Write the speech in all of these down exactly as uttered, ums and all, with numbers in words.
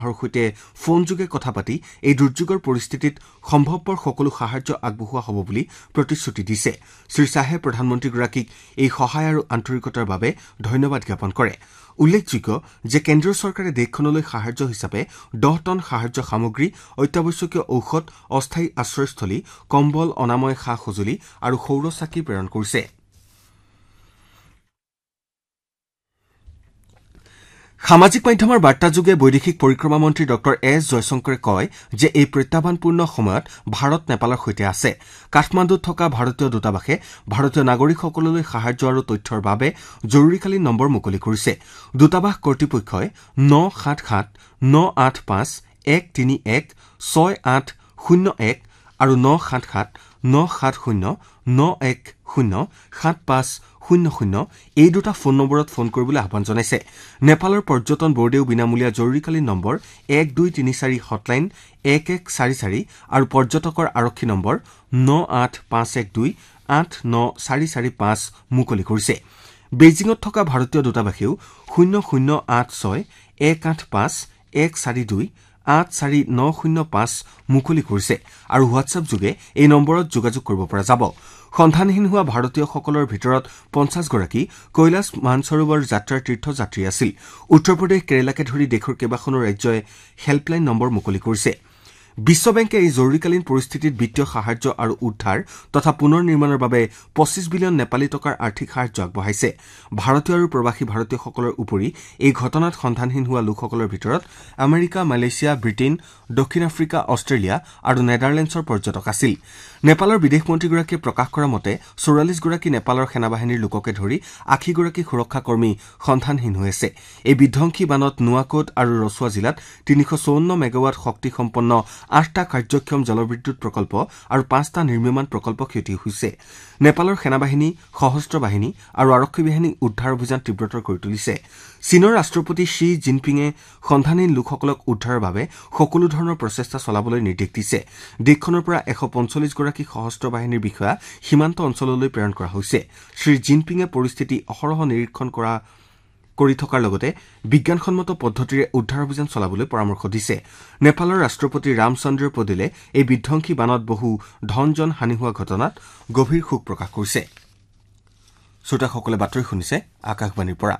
সৈতে ফোনযোগে কথা পাতি এই দুৰ্যোগৰ পৰিস্থিতিত সম্ভৱপৰ সকলো সাহায্য আগবঢ়োৱা হ'ব বুলি প্ৰতিশ্ৰুতি দিছে। শ্ৰীশ্বাহে প্ৰধানমন্ত্ৰীগৰাকীক এই সহায় আৰু আন্তৰিকতাৰ বাবে ধন্যবাদ জ্ঞাপন কৰে। উল্লেখযোগ্য যে কেন্দ্ৰীয় চৰকাৰে দেশখনলৈ সাহায্য হিচাপে দহ টন সাহায্য সামগ্ৰী, অত্যাৱশ্যকীয় ঔষধ, অস্থায়ী আশ্ৰয়স্থলী, কম্বল, অনাময় সা সঁজুলি আৰু সৌৰ চাকি প্ৰেৰণ কৰিছে। সামাজিক মাধ্যমৰ বাৰ্তাযোগে বৈদেশিক পৰিক্ৰমা মন্ত্ৰী ড এছ জয়শংকৰে কয় যে এই প্ৰত্যাহ্বানপূৰ্ণ সময়ত ভাৰত নেপালৰ সৈতে আছে। কাঠমাণ্ডুত থকা ভাৰতীয় দূতাবাসে ভাৰতীয় নাগৰিকসকললৈ সাহায্য আৰু তথ্যৰ বাবে জৰুৰীকালীন নম্বৰ মুকলি কৰিছে। দূতাবাস কৰ্তৃপক্ষই ন সাত সাত ন আঠ পাঁচ এক তিনি এক ছয় আঠ শূন্য এক আৰু ন সাত সাত ন সাত শূন্য ন এক শূন্য সাত পাঁচ শূন্য শূন্য এই দুটা ফোন নম্বৰত ফোন কৰিবলৈ আহ্বান জনাইছে। নেপালৰ পৰ্যটন বৰ্ডেও বিনামূলীয়া জৰুৰীকালীন নম্বৰ এক দুই তিনি চাৰি হটলাইন এক এক চাৰি চাৰি আৰু পৰ্যটকৰ আৰক্ষী নম্বৰ ন আঠ পাঁচ এক দুই আঠ ন চাৰি চাৰি পাঁচ মুকলি কৰিছে। বেইজিঙত থকা ভাৰতীয় দূতাবাসেও শূন্য শূন্য আঠ ছয় এক আঠ পাঁচ এক চাৰি দুই আঠ চাৰি ন শূন্য পাঁচ মুকলি কৰিছে আৰু হোৱাটছএপ যোগে এই নম্বৰত যোগাযোগ কৰিব পৰা যাব। সন্ধানহীন হোৱা ভাৰতীয়সকলৰ ভিতৰত পঞ্চাছগৰাকী কৈলাশ মানসৰোবৰ যাত্ৰাৰ তীৰ্থযাত্ৰী আছিল। উত্তৰ প্ৰদেশ, কেৰালাকে ধৰি দেশৰ কেইবাখনো ৰাজ্যই হেল্পলাইন নম্বৰ মুকলি কৰিছে। বিশ্ব বেংকে এই জৰুৰীকালীন পৰিস্থিতিত বিত্তীয় সাহায্য আৰু উদ্ধাৰ তথা পুনৰ নিৰ্মাণৰ বাবে পঁচিছ বিলিয়ন নেপালী টকাৰ আৰ্থিক সাহায্য আগবঢ়াইছে। ভাৰতীয় আৰু প্ৰৱাসী ভাৰতীয়সকলৰ উপৰি এই ঘটনাত সন্ধানহীন হোৱা লোকসকলৰ ভিতৰত আমেৰিকা, মালয়েছিয়া, ব্ৰিটেইন, দক্ষিণ আফ্ৰিকা, অষ্ট্ৰেলিয়া আৰু নেডাৰলেণ্ডছৰ পৰ্যটক আছিল। নেপালৰ বিদেশ মন্ত্ৰীগৰাকীয়ে প্ৰকাশ কৰা মতে চৌৰাল্লিছগৰাকী নেপালৰ সেনাবাহিনীৰ লোককে ধৰি আশীগৰাকী সুৰক্ষা কৰ্মী সন্ধানহীন হৈ আছে। এই বিধ্বংসী বানত নোৱাকোট আৰু ৰচুৱা জিলাত তিনিশ চৌৱন্ন মেগাৱাট শক্তিসম্পন্ন আঠটা কাৰ্যক্ষম জলবিদ্যুৎ প্ৰকল্প আৰু পাঁচটা নিৰ্মীয়মান প্ৰকল্প ক্ষতি হৈছে। নেপালৰ সেনাবাহিনী, সশস্ত্ৰ বাহিনী আৰু আৰক্ষী বাহিনী উদ্ধাৰ অভিযান তীব্ৰতৰ কৰি তুলিছে। চীনৰ ৰাষ্ট্ৰপতি শ্বি জিনপিঙে সন্ধানহীন লোকসকলক উদ্ধাৰৰ বাবে সকলো ধৰণৰ প্ৰচেষ্টা চলাবলৈ নিৰ্দেশ দিছে। দেশখনৰ পৰা এশ পঞ্চল্লিছগৰাকী সশস্ত্ৰ বাহিনীৰ বিষয়া সীমান্ত অঞ্চললৈ প্ৰেৰণ কৰা হৈছে। শ্ৰী জিনপিঙে পৰিস্থিতি অহৰহ নিৰীক্ষণ কৰা কৰি থকাৰ লগতে বিজ্ঞানসন্মত পদ্ধতিৰে উদ্ধাৰ অভিযান চলাবলৈ পৰামৰ্শ দিছে। নেপালৰ ৰাষ্ট্ৰপতি ৰামচন্দ্ৰ পদেলে এই বিধ্বংসী বানত বহু ধন জন হানি হোৱা ঘটনাত গভীৰ শোক প্ৰকাশ কৰিছে। শ্ৰোতাসকলে বাতৰি শুনিছে আকাশবাণীৰ পৰা।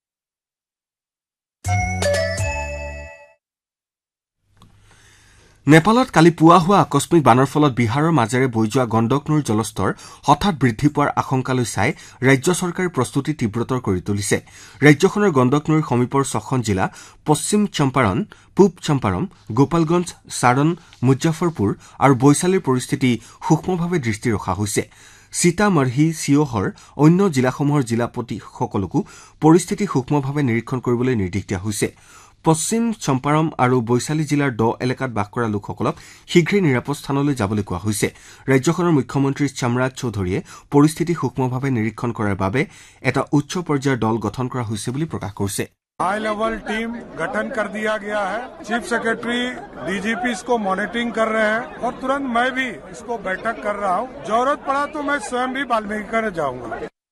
নেপালত কালি পুৱা হোৱা আকস্মিক বানৰ ফলত বিহাৰৰ মাজেৰে বৈ যোৱা গণ্ডক নৈৰ জলস্তৰ হঠাৎ বৃদ্ধি পোৱাৰ আশংকালৈ চাই ৰাজ্য চৰকাৰে প্ৰস্তুতি তীব্ৰতৰ কৰি তুলিছে। ৰাজ্যখনৰ গণ্ডক নৈৰ সমীপৰ ছখন জিলা পশ্চিম চম্পাৰণ, পূব চম্পাৰণ, গোপালগঞ্জ, সাৰন, মুজাফৰপুৰ আৰু বৈশালীৰ পৰিস্থিতি সূক্ষ্মভাৱে দৃষ্টি ৰখা হৈছে। সীতামঢ়ী, চিঅ'হৰ অন্য জিলাসমূহৰ জিলাপতিসকলকো পৰিস্থিতি সূক্ষ্মভাৱে নিৰীক্ষণ কৰিবলৈ নিৰ্দেশ দিয়া হৈছে। পশ্চিম চম্পাৰণ আৰু বৈশালী জিলাৰ দ এলেকাত বাস কৰা লোকসকলক শীঘ্ৰেই নিৰাপদ স্থানলৈ যাবলৈ কোৱা হৈছে। ৰাজ্যখনৰ মুখ্যমন্ত্ৰী চামৰাজ চৌধুৰীয়ে পৰিস্থিতি সূক্ষ্মভাৱে নিৰীক্ষণ কৰাৰ বাবে এটা উচ্চ পৰ্যায়ৰ দল গঠন কৰা হৈছে বুলি প্ৰকাশ কৰিছে। हाई लेवल टीम गठन कर दिया गया है। चीफ सेक्रेटरी, डीजीपी इसको मॉनिटरिंग कर रहे हैं और तुरंत मैं भी इसको बैठक कर रहा हूं। जरूरत पड़ा तो मैं स्वयं भी वाल्मीकिनगर जाऊंगा।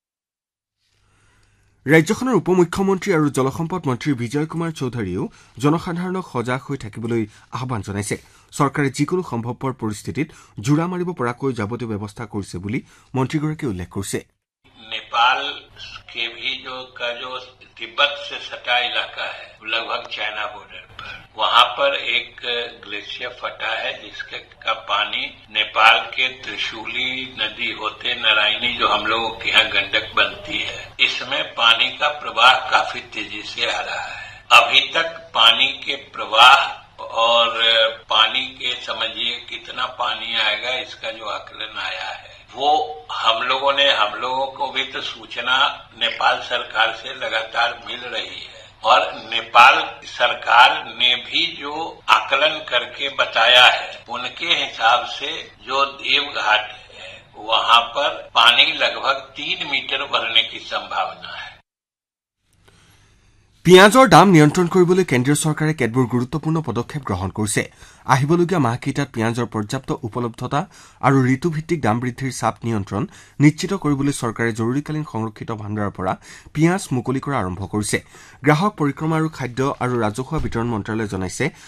ৰাজ্যখনৰ উপ মুখ্যমন্ত্ৰী আৰু জলসম্পদ মন্ত্ৰী বিজয় কুমাৰ চৌধুৰীয়েও জনসাধাৰণক সজাগ হৈ থাকিবলৈ আহ্বান জনাইছে। চৰকাৰে যিকোনো সম্ভৱপৰ পৰিস্থিতিত জোৰা মাৰিব পৰাকৈ যাৱতীয় ব্যৱস্থা কৰিছে বুলি মন্ত্ৰীগৰাকীয়ে উল্লেখ কৰিছে। नेपाल के भी जो का जो तिब्बत से सटा इलाका है लगभग चाइना बॉर्डर पर, वहां पर एक ग्लेशियर फटा है जिसके का पानी नेपाल के त्रिशूली नदी होते नारायणी जो हम लोगों के यहाँ गंडक बनती है, इसमें पानी का प्रवाह काफी तेजी से आ रहा है। अभी तक पानी के प्रवाह और पानी के समझिए कितना पानी आएगा इसका जो आकलन आया है वो हम लोगों ने हम लोगों को भी तो सूचना नेपाल सरकार से लगातार मिल रही है और नेपाल सरकार ने भी जो आकलन करके बताया है उनके हिसाब से जो देवघाट है वहां पर पानी लगभग तीन मीटर बढ़ने की संभावना है। পিয়াজৰ দাম নিয়ন্ত্ৰণ কৰিবলৈ কেন্দ্ৰীয় চৰকাৰে কেতবোৰ গুৰুত্বপূৰ্ণ পদক্ষেপ গ্ৰহণ কৰিছে। আহিবলগীয়া মাহকেইটাত পিয়াজৰ পৰ্যাপ্ত উপলব্ধতা আৰু ঋতুভিত্তিক দাম বৃদ্ধিৰ চাপ নিয়ন্ত্ৰণ নিশ্চিত কৰিবলৈ চৰকাৰে জৰুৰীকালীন সংৰক্ষিত ভাণ্ডাৰৰ পৰা পিয়াজ মুকলি কৰা আৰম্ভ কৰিছে। গ্ৰাহক পৰিক্ৰমা আৰু খাদ্য আৰু ৰাজহুৱা বিতৰণ মন্ত্ৰালয়ে জনাইছে